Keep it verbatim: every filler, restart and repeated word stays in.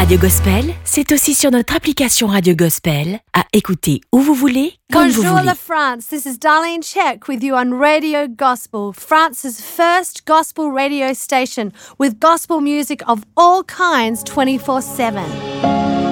Radio Gospel, c'est aussi sur notre application Radio Gospel, à écouter où vous voulez, quand vous Bonjour voulez. la France, this is Darlene Check with you on Radio Gospel, France's first gospel radio station with gospel music of all kinds twenty-four seven.